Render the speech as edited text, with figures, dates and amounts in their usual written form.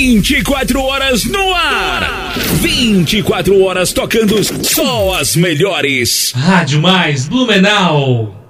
24 horas no ar. 24 horas tocando só as melhores. Rádio Mais Blumenau.